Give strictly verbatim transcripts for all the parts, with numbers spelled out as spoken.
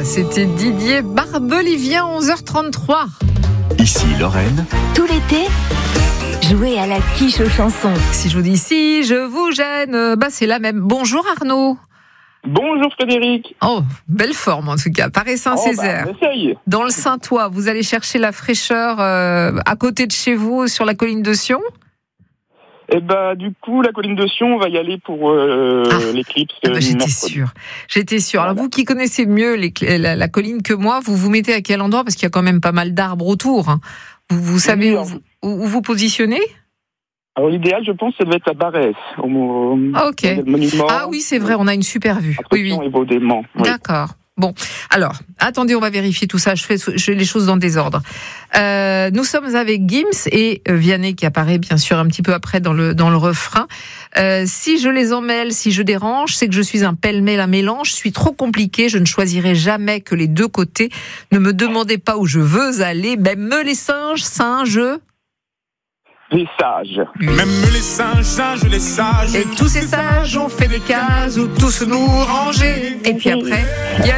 c'était Didier Barbelivien, onze heures trente-trois. Ici Lorraine. Tout l'été, jouez à la quiche aux chansons. Si je vous dis si je vous gêne, bah c'est la même. Bonjour Arnaud. Bonjour Frédéric. Oh, belle forme en tout cas. Paris Saint-Césaire. Oh, bah, essaye. Dans le Saintois, vous allez chercher la fraîcheur euh, à côté de chez vous, sur la colline de Sion. Et bah du coup, la colline de Sion, on va y aller pour euh, ah. l'éclipse. Ah bah, j'étais mercredi. sûre. J'étais sûre. Alors voilà. vous qui connaissez mieux les, la, la colline que moi, vous vous mettez à quel endroit? Parce qu'il y a quand même pas mal d'arbres autour. Hein. Vous, vous savez oui, où, vous, où vous positionnez? Alors l'idéal, je pense, ça doit être à Barès, au, au ah, ok. monument. Ah oui, c'est vrai, on a une super vue. Oui, oui. Et Vaudémont, oui. D'accord. Bon, alors, attendez, on va vérifier tout ça. Je fais, je fais les choses dans le désordre. Euh, nous sommes avec Gims et Vianney qui apparaît bien sûr un petit peu après dans le dans le refrain. Euh, si je les emmêle, si je dérange, c'est que je suis un pêle-mêle, un mélange. Je suis trop compliqué. Je ne choisirai jamais que les deux côtés. Ne me demandez pas où je veux aller. Même les singes, singes. Les sages. Oui. Même les singes, singes, les sages. Et tous ces sages ont fait des cases où tous nous ranger. Et puis après, yeah.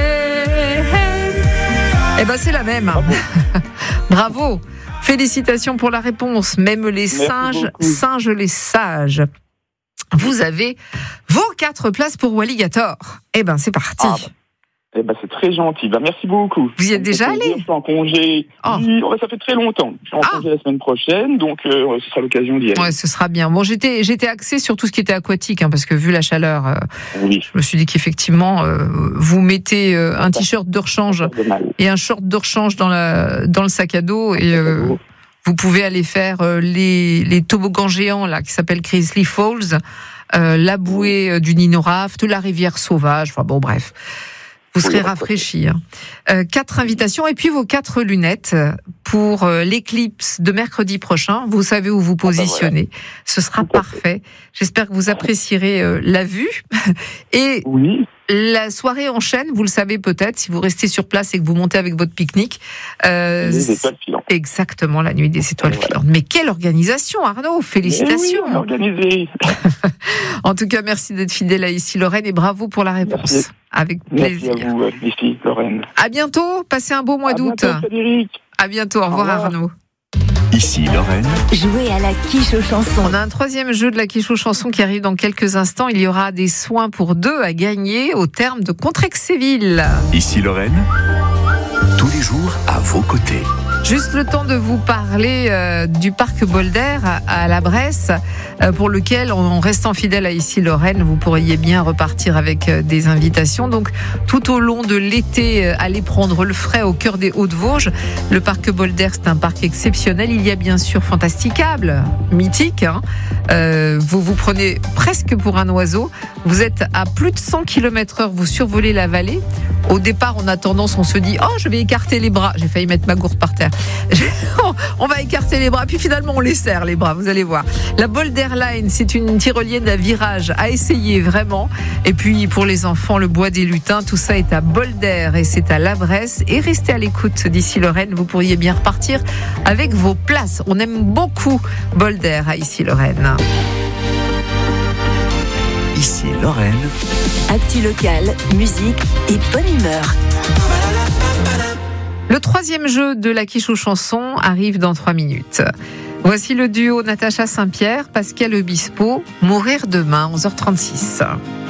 Eh ben c'est la même. Bravo. Félicitations pour la réponse. Même les Merci singes, beaucoup. singes les sages. Vous avez vos quatre places pour Walligator. Eh ben c'est parti. Ah, bah. Eh ben, c'est très gentil. Bah, merci beaucoup. Vous y êtes Ça me déjà fait allé? plaisir. Je suis en congé. Oh. Oui, ouais, ça fait très longtemps. Je suis en Ah. congé la semaine prochaine, donc euh, ce sera l'occasion d'y aller. Ouais, ce sera bien. Bon, j'étais j'étais axée sur tout ce qui était aquatique, hein, parce que vu la chaleur, euh, Oui. je me suis dit qu'effectivement, euh, vous mettez euh, un t-shirt de rechange De mal. et un short de rechange dans la dans le sac à dos et euh, vous pouvez aller faire euh, les les toboggans géants là qui s'appellent Grizzly Falls, euh, la bouée euh, du Nino Raft, la rivière sauvage. Enfin bon, bref. Vous serez Oui, rafraîchi. Hein. Euh, quatre invitations et puis vos quatre lunettes pour euh, l'éclipse de mercredi prochain. Vous savez où vous positionnez. Ah ben voilà. Ce sera Tout à parfait. J'espère que vous apprécierez euh, la vue. Et Oui. la soirée enchaîne, vous le savez peut-être, si vous restez sur place et que vous montez avec votre pique-nique. Euh, Les étoiles filantes. Exactement, la nuit des étoiles Voilà. filantes. Mais quelle organisation, Arnaud! Félicitations! Eh oui, organisé. En tout cas, merci d'être fidèle à Ici Lorraine et bravo pour la réponse. Merci. Avec Merci plaisir. à vous, ici, Lorraine. À bientôt, passez un beau mois À d'août. bientôt, Frédéric. À bientôt, au revoir, Au revoir. Arnaud. Ici Lorraine. Jouez à la quiche aux chansons. On a un troisième jeu de la quiche aux chansons qui arrive dans quelques instants. Il y aura des soins pour deux à gagner au terme de Contrexéville. Ici Lorraine. Tous les jours à vos côtés. Juste le temps de vous parler euh, du parc Bolder à, à la Bresse, euh, pour lequel, en, en restant fidèle à Ici Lorraine, vous pourriez bien repartir avec euh, des invitations. Donc, tout au long de l'été, euh, allez prendre le frais au cœur des Hauts-de-Vosges. Le parc Bolder, c'est un parc exceptionnel. Il y a bien sûr Fantasticable, mythique. Hein. Euh, vous vous prenez presque pour un oiseau. Vous êtes à plus de cent kilomètres heure, vous survolez la vallée. Au départ, on a tendance, on se dit « Oh, je vais écarter les bras ». J'ai failli mettre ma gourde par terre. On va écarter les bras, puis finalement, on les serre, les bras, vous allez voir. La Bolder Line, c'est une tyrolienne à virage à essayer, vraiment. Et puis, pour les enfants, le bois des lutins, tout ça est à Bolder et c'est à la Bresse. Et restez à l'écoute d'Ici Lorraine, vous pourriez bien repartir avec vos places. On aime beaucoup Bolder à Ici Lorraine. Ici Lorraine. Actu locale, musique et bonne humeur. Le troisième jeu de la quiche aux chansons arrive dans trois minutes. Voici le duo Natacha Saint-Pierre, Pascal Obispo, Mourir demain, onze heures trente-six.